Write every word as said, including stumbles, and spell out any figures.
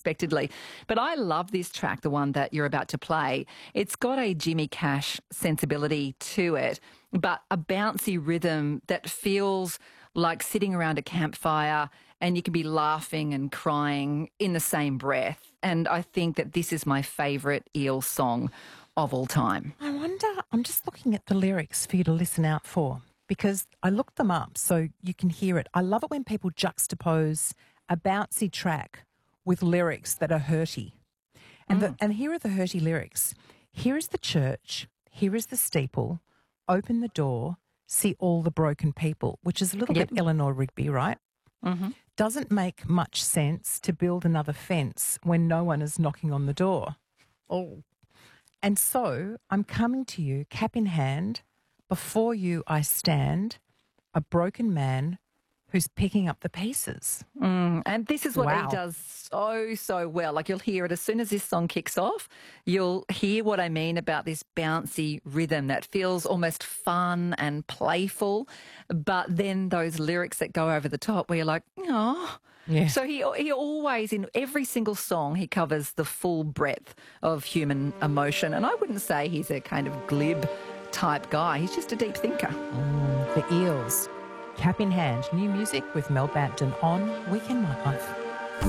unexpectedly. But I love this track, the one that you're about to play. It's got a Jimmy Cash sensibility to it, but a bouncy rhythm that feels like sitting around a campfire and you can be laughing and crying in the same breath. And I think that this is my favourite Eels song of all time. I wonder, I'm just looking at the lyrics for you to listen out for, because I looked them up so you can hear it. I love it when people juxtapose a bouncy track with lyrics that are hurty. And, Mm. the, and here are the hurty lyrics. Here is the church, here is the steeple, open the door, see all the broken people, which is a little Yep. bit Eleanor Rigby, right? Mm-hmm. Doesn't make much sense to build another fence when no one is knocking on the door. Oh. And so I'm coming to you, cap in hand, before you I stand, a broken man who's picking up the pieces. Mm, and this is what Wow. he does so, so well. Like, you'll hear it as soon as this song kicks off. You'll hear what I mean about this bouncy rhythm that feels almost fun and playful, but then those lyrics that go over the top where you're like, oh. Yeah. So he he always, in every single song, he covers the full breadth of human emotion. And I wouldn't say he's a kind of glib type guy. He's just a deep thinker. Mm, the Eels. Cap in hand, new music with Mel Bampton on Weekend Nightlife.